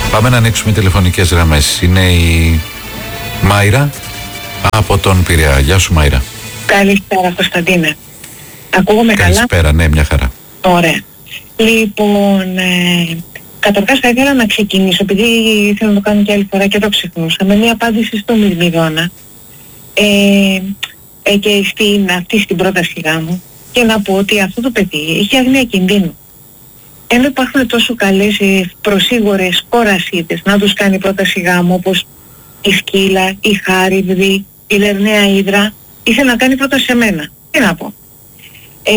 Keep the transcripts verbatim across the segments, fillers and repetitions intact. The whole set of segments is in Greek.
Πάμε να ανοίξουμε τηλεφωνικές γραμμές. Είναι η Μάιρα από τον Πειραιά. Γεια σου, Μάιρα. Καλησπέρα, Κωνσταντίνε. Ακούγομαι καλά? Καλησπέρα, ναι, μια χαρά. Ωραία. Λοιπόν, ε, καταρχάς θα ήθελα να ξεκινήσω, επειδή ήθελα να το κάνω και άλλη φορά και το ξεχνούσα, με μια απάντηση στο Μυρμηδόνα ε, ε, και στην, αυτή στην πρόταση γάμου, και να πω ότι αυτό το παιδί έχει αγνία κινδύνου. Ενώ υπάρχουν τόσο καλές ε, προσίγορες κορασίτες να τους κάνει πρόταση γάμου, όπως η Σκύλα, η Χάριβδη, η Λερναία Ύδρα, ήθελε να κάνει πρόταση σε μένα. Τι να πω. Ε,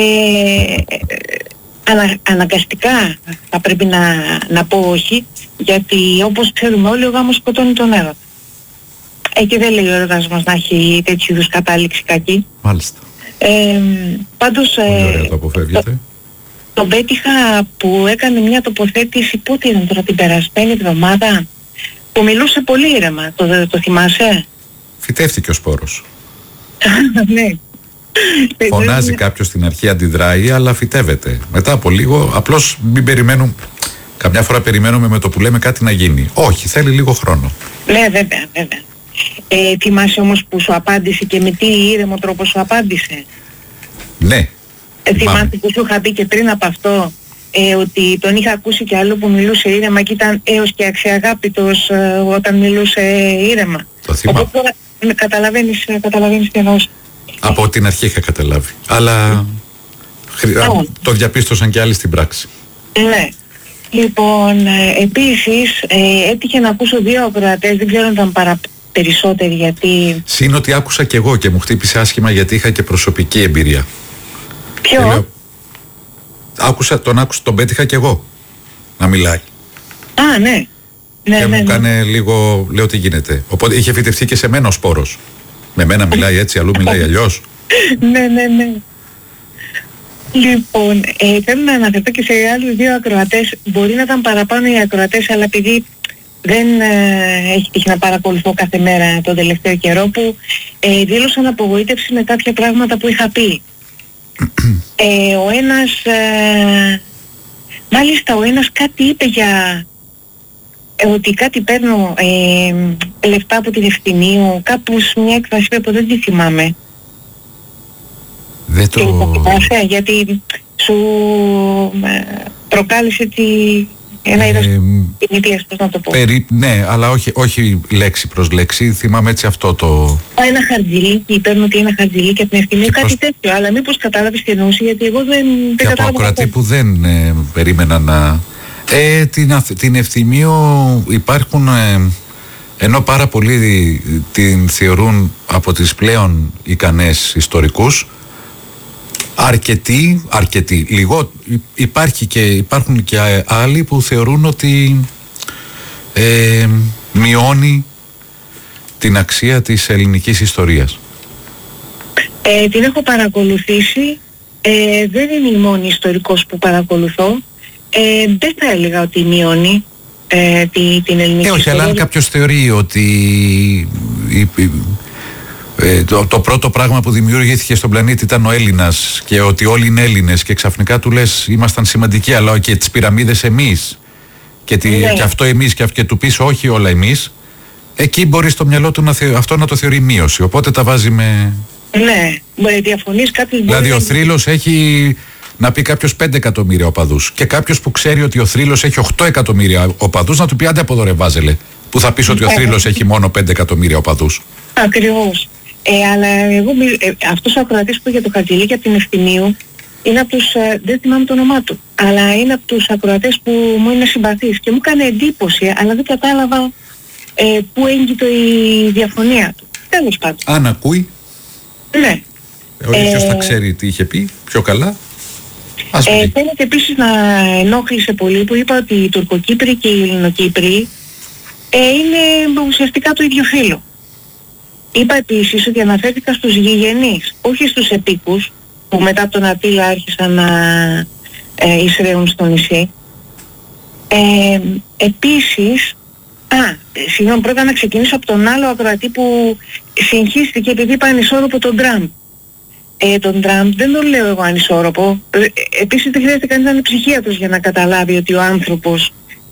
ανα, αναγκαστικά θα πρέπει να, να πω όχι, γιατί όπως ξέρουμε όλοι ο γάμος σκοτώνει τον έρωτα. Ε, και δεν λέει ο έρωτας μας να έχει τέτοιου είδους κατάληξη κακή. Μάλιστα. Ε, πάντως πολύ ωραία το αποφεύγετε. Το, τον πέτυχα που έκανε μια τοποθέτηση, πότε ήταν τώρα, την περασμένη εβδομάδα, που μιλούσε πολύ ήρεμα. Το, το θυμάσαι? Φυτεύτηκε ο σπόρος. Ναι. Φωνάζει κάποιος στην αρχή, αντιδράει, αλλά φυτεύεται. Μετά από λίγο, απλώς μην περιμένουμε. Καμιά φορά περιμένουμε με το που λέμε κάτι να γίνει. Όχι, θέλει λίγο χρόνο. Ναι, βέβαια, βέβαια. Ε, θυμάσαι όμως που σου απάντησε και με τι ήρεμο τρόπο σου απάντησε? Ναι. Ε, θυμάσαι που σου είχα πει και πριν από αυτό, ε, ότι τον είχα ακούσει και άλλο που μιλούσε ήρεμα και ήταν έως και αξιαγάπητος ε, όταν μιλούσε ήρεμα. Το θυμάμαι. Οπότε τώρα ε, καταλαβαίνεις, ε, καταλαβαίνεις τι εννοούσα. Από την αρχή είχα καταλάβει. Αλλά χρει... oh. το διαπίστωσαν και άλλοι στην πράξη. Ναι. Λοιπόν, ε, επίσης ε, έτυχε να ακούσω δύο ακροατές, δεν ξέρω αν ήταν παρα... περισσότεροι, γιατί... Συν ότι άκουσα και εγώ και μου χτύπησε άσχημα, γιατί είχα και προσωπική εμπειρία. Ποιο? Λέω, άκουσα, τον άκουσα, τον πέτυχα και εγώ να μιλάει. Α, ναι. Ναι, και ναι, μου ναι. κάνε λίγο, λέω τι γίνεται. Οπότε είχε φυτευτεί και σε μένα ο σπόρος. Με μένα μιλάει έτσι, αλλού μιλάει αλλιώς. Ναι, ναι, ναι. Λοιπόν, ε, θέλω να αναφερθώ και σε άλλους δύο ακροατές. Μπορεί να ήταν παραπάνω οι ακροατές, αλλά επειδή δεν ε, έχει τύχει να παρακολουθώ κάθε μέρα τον τελευταίο καιρό, που ε, δήλωσαν απογοήτευση με κάποια πράγματα που είχα πει. ε, ο ένας, ε, μάλιστα ο ένας κάτι είπε για... Ε, ότι κάτι παίρνω ε, λεφτά από την Ευθυμίου, κάπου μια έκφραση που δεν τη θυμάμαι. Δεν το... Και υποκοιτάσαι, γιατί σου ε, προκάλεσε τη, ένα είδος ε, τιμητίας, πώς να το πω. Περί, ναι, αλλά όχι, όχι λέξη προς λέξη, θυμάμαι έτσι αυτό το... Ένα χαρτζηλίκι, παίρνω ότι ένα χαρτζηλίκι από την Ευθυμίου, κάτι προς... τέτοιο, αλλά μήπως κατάλαβες τι εννοούσε, γιατί εγώ δεν, δεν και κατάλαβα. από ακροατή που δεν ε, περίμενα να... Ε, την, την Ευθυμίου υπάρχουν, ε, ενώ πάρα πολλοί την θεωρούν από τις πλέον ικανές ιστορικούς, αρκετοί, αρκετοί, λίγο, υπάρχει και, υπάρχουν και άλλοι που θεωρούν ότι ε, μειώνει την αξία της ελληνικής ιστορίας. Ε, την έχω παρακολουθήσει, ε, δεν είναι η μόνη ιστορικός που παρακολουθώ. Ε, δεν θα έλεγα ότι μειώνει ε, τη, την ελληνική ε, όχι, ιστορία. αλλά αν κάποιος θεωρεί ότι ε, το, το πρώτο πράγμα που δημιουργήθηκε στον πλανήτη ήταν ο Έλληνας και ότι όλοι είναι Έλληνες και ξαφνικά του λες ήμασταν σημαντικοί, αλλά και τις πυραμίδες εμείς και, τη, ναι. και αυτό εμείς και, και του πεις όχι όλα εμείς, εκεί μπορεί στο μυαλό του να θεω, αυτό να το θεωρεί μείωση, οπότε τα βάζει με... Ναι, μπορεί, διαφωνείς κάποιος... Δηλαδή μπορεί... ο θρύλος έχει... Να πει κάποιος πέντε εκατομμύρια οπαδούς και κάποιος που ξέρει ότι ο θρύλος έχει οκτώ εκατομμύρια οπαδούς να του πει άντε από εδώ ρε βάζελε, που θα πεις ότι ο θρύλος έχει μόνο πέντε εκατομμύρια οπαδούς. Ακριβώς. Ε, αλλά εγώ, ε, αυτός ο ακροατής που για το Χατζηλίκι από την Ευθυμίου είναι από τους, ε, δεν θυμάμαι το όνομά του, αλλά είναι από τους ακροατές που μου είναι συμπαθείς και μου έκανε εντύπωση, αλλά δεν κατάλαβα ε, πού έγκυται η διαφωνία του. Τέλος πάντων. Αν ακούει. Ναι. Ο ίδιος ε, θα ξέρει τι είχε πει πιο καλά. Ε, φαίνεται επίσης να ενόχλησε πολύ που είπα ότι οι Τουρκοκύπροι και οι Ελληνοκύπροι ε, είναι ουσιαστικά το ίδιο φύλο. Είπα επίσης ότι αναφέρθηκα στους γηγενείς, όχι στους επίκους που μετά από τον Αττήλα άρχισαν να ε, εισραίουν στο νησί. Ε, επίσης, α, συγγνώμη, πρώτα να ξεκινήσω από τον άλλο ακροατή που συγχύστηκε επειδή είπα ανισόρροπο τον Τραμπ. Ε, τον Τραμπ δεν τον λέω εγώ ανισόρροπο. Ε, επίσης δεν χρειάζεται κανείς να είναι ψυχίατρος για να καταλάβει ότι ο άνθρωπος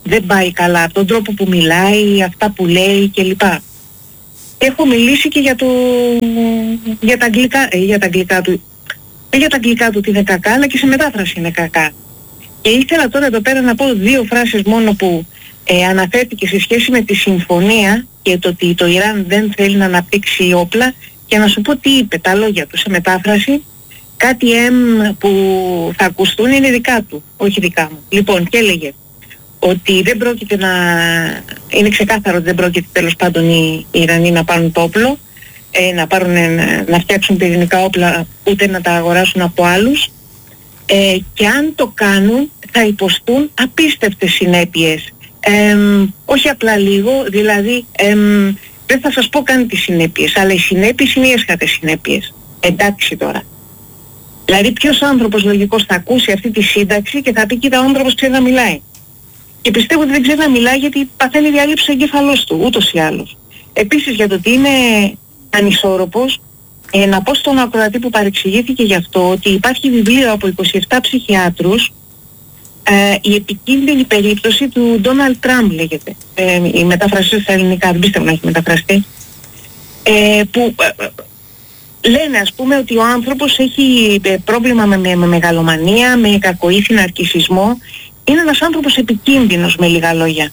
δεν πάει καλά, από τον τρόπο που μιλάει, αυτά που λέει κλπ. Έχω μιλήσει και για, το, για, τα αγγλικά, ε, για τα αγγλικά του, ε, για τα αγγλικά του ότι είναι κακά, αλλά και σε μετάφραση είναι κακά. Και ήθελα τώρα εδώ πέρα να πω δύο φράσεις μόνο που ε, αναφέρθηκε σε σχέση με τη συμφωνία και το ότι το Ιράν δεν θέλει να αναπτύξει όπλα, και να σου πω τι είπε, τα λόγια του σε μετάφραση. Κάτι εμ που θα ακουστούν είναι δικά του, όχι δικά μου. Λοιπόν, και έλεγε ότι δεν πρόκειται να... είναι ξεκάθαρο ότι δεν πρόκειται τέλος πάντων οι Ιρανοί να πάρουν το όπλο, ε, να, πάρουν, να φτιάξουν πυρηνικά όπλα, ούτε να τα αγοράσουν από άλλους, ε, και αν το κάνουν θα υποστούν απίστευτες συνέπειες. Ε, όχι απλά λίγο, δηλαδή ε, δεν θα σας πω καν τις συνέπειες, αλλά οι συνέπειες είναι οι έσχατες συνέπειες. Εντάξει τώρα. Δηλαδή ποιος άνθρωπος λογικός θα ακούσει αυτή τη σύνταξη και θα πει κοίτα, ο άνθρωπος ξέρει να μιλάει. Και πιστεύω ότι δεν ξέρει να μιλάει γιατί παθαίνει διαλύψη ο εγκέφαλός του, ούτως ή άλλως. Επίσης για το ότι είναι ανισόρροπος, ε, να πω στον ακροατή που παρεξηγήθηκε γι' αυτό ότι υπάρχει βιβλίο από είκοσι επτά ψυχιάτρους, ε, η επικίνδυνη περίπτωση του Ντόναλντ Τραμπ λέγεται. Ε, η μετάφραση στα ελληνικά, δεν πιστεύω να έχει μεταφραστεί. Ε, που ε, λένε ας πούμε ότι ο άνθρωπος έχει ε, πρόβλημα με, με, με μεγαλομανία, με κακοήθη, ναρκισσισμό. Είναι ένας άνθρωπος επικίνδυνος με λίγα λόγια.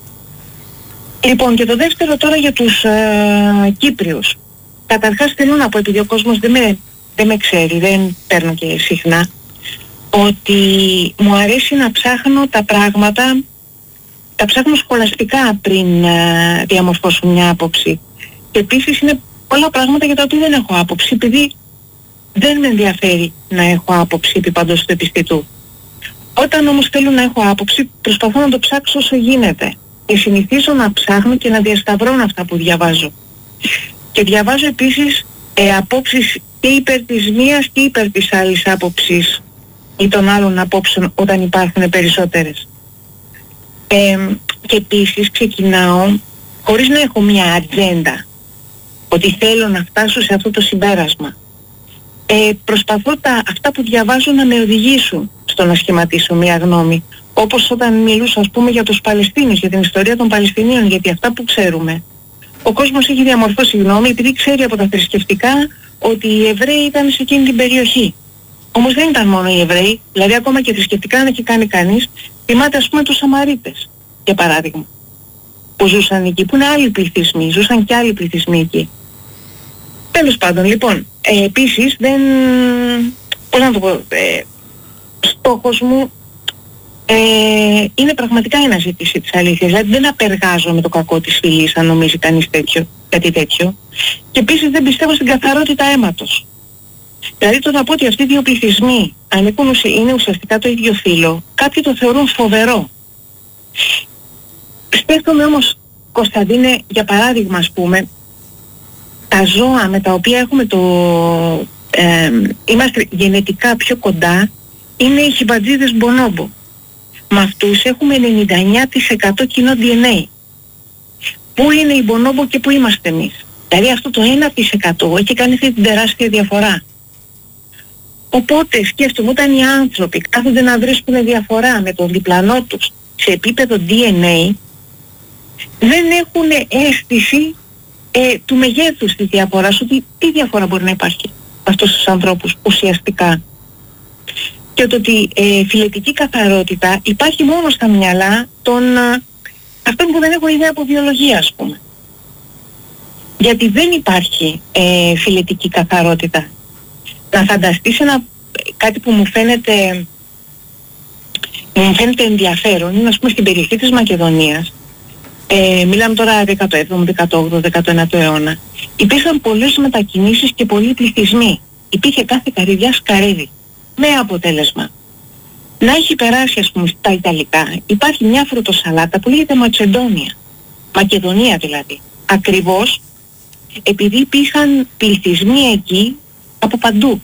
Λοιπόν, και το δεύτερο τώρα για τους ε, Κύπριους. Καταρχάς θέλω να πω, επειδή ο κόσμος δεν με, δεν με ξέρει, δεν παίρνω και συχνά, ότι μου αρέσει να ψάχνω τα πράγματα, τα ψάχνω σχολαστικά πριν ε, διαμορφώσω μια άποψη. Και επίσης είναι πολλά πράγματα για τα οποία δεν έχω άποψη, επειδή δεν με ενδιαφέρει να έχω άποψη επί παντός του επιστητού. Όταν όμως θέλω να έχω άποψη, προσπαθώ να το ψάξω όσο γίνεται. Και συνηθίζω να ψάχνω και να διασταυρώνω αυτά που διαβάζω. Και διαβάζω επίσης ε, απόψεις και υπέρ της μίας και υπέρ της άλλης άποψης ή των άλλων απόψεων όταν υπάρχουν περισσότερες. Ε, και επίσης ξεκινάω χωρίς να έχω μια ατζέντα ότι θέλω να φτάσω σε αυτό το συμπέρασμα. Ε, προσπαθώ τα, αυτά που διαβάζω να με οδηγήσουν στο να σχηματίσω μια γνώμη. Όπως όταν μιλούσα ας πούμε για τους Παλαιστίνους, για την ιστορία των Παλαιστινίων, γιατί αυτά που ξέρουμε. Ο κόσμος έχει διαμορφώσει γνώμη επειδή ξέρει από τα θρησκευτικά ότι οι Εβραίοι ήταν σε εκείνη την περιοχή. Όμως δεν ήταν μόνο οι Εβραίοι, δηλαδή ακόμα και θρησκευτικά αν έχει κάνει κανείς, θυμάται ας πούμε τους Σαμαρίτες, για παράδειγμα, που ζούσαν εκεί, που είναι άλλοι πληθυσμοί, ζούσαν και άλλοι πληθυσμοί εκεί. Τέλος πάντων, λοιπόν, ε, επίσης δεν, πώς να το πω, ε, στόχος μου ε, είναι πραγματικά η αναζήτηση της αλήθειας, δηλαδή δεν απεργάζω με το κακό της φυλής αν νομίζει κανείς τέτοιο, κάτι τέτοιο, και επίσης δεν πιστεύω στην καθαρότητα αίματος. Δηλαδή το να πω ότι αυτοί οι δύο πληθυσμοί ανήκουν, είναι ουσιαστικά το ίδιο φύλο, κάποιοι το θεωρούν φοβερό. Σκέφτομαι όμως, Κωνσταντίνε, για παράδειγμα ας πούμε, τα ζώα με τα οποία έχουμε το, ε, είμαστε γενετικά πιο κοντά είναι οι χιμπατζίδες μπονόμπο. Με αυτούς έχουμε ενενήντα εννιά τοις εκατό κοινό ντι εν έι. Πού είναι οι μπονόμπο και πού είμαστε εμείς? Δηλαδή αυτό το ένα τοις εκατό έχει κάνει αυτή την τεράστια διαφορά. Οπότε σκέφτομαι όταν οι άνθρωποι κάθονται να βρίσκουν διαφορά με τον διπλανό τους σε επίπεδο ντι εν έι, δεν έχουν αίσθηση ε, του μεγέθους της διαφοράς, ότι τι διαφορά μπορεί να υπάρχει με αυτούς τους ανθρώπους ουσιαστικά. Και το ότι ε, φιλετική καθαρότητα υπάρχει μόνο στα μυαλά των α, αυτών που δεν έχουν ιδέα από βιολογία ας πούμε. Γιατί δεν υπάρχει ε, φιλετική καθαρότητα. Να φανταστείς ένα, κάτι που μου φαίνεται, μου φαίνεται ενδιαφέρον, είναι ας πούμε στην περιοχή της Μακεδονίας, ε, μιλάμε τώρα δέκατο έβδομο, δέκατο όγδοο, δέκατο ένατο αιώνα, υπήρχαν πολλές μετακινήσεις και πολλοί πληθυσμοί. Υπήρχε κάθε καρυδιά σκαρέδι. Με αποτέλεσμα να έχει περάσει ας πούμε στα Ιταλικά, υπάρχει μια φρουτοσαλάτα που λέγεται Μακεδόνια, Μακεδονία δηλαδή, ακριβώς επειδή υπήρχαν πληθυσμοί εκεί από παντού.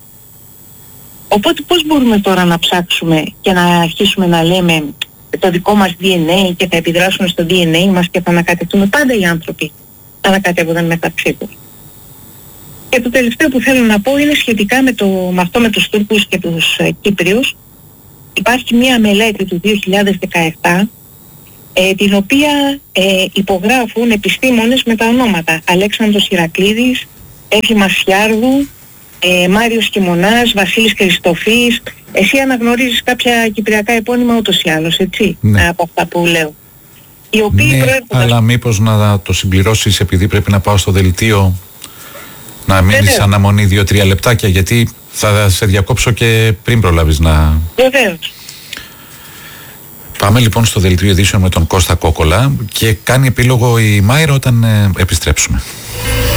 Οπότε πώς μπορούμε τώρα να ψάξουμε και να αρχίσουμε να λέμε το δικό μας ντι εν έι και θα επιδράσουμε στο ντι εν έι μας και θα ανακατευτούμε? Πάντα οι άνθρωποι θα ανακατεύονταν μεταξύ τους. Και το τελευταίο που θέλω να πω είναι σχετικά με, το, με αυτό με τους Τούρκους και τους ε, Κύπριους. Υπάρχει μία μελέτη του δύο χιλιάδες δεκαεπτά ε, την οποία ε, υπογράφουν επιστήμονες με τα ονόματα Αλέξανδρος Ηρακλήδης, Έφη Μασιάρδου, ε, Μάριος Κιμωνάς, Βασίλης Χριστοφής. Εσύ αναγνωρίζεις κάποια κυπριακά επώνυμα ούτως ή άλλως, έτσι, ναι. από αυτά που λέω. Οι οποίοι ναι, προέρχονται... αλλά μήπως να το συμπληρώσεις, επειδή πρέπει να πάω στο δελτίο, να μείνεις αναμονή δύο-τρία λεπτάκια, γιατί θα σε διακόψω και πριν προλάβεις να... Βεβαίως. Πάμε λοιπόν στο δελτίο ειδήσεων με τον Κώστα Κόκολα και κάνει επίλογο η Μάιρα όταν ε, επιστρέψουμε.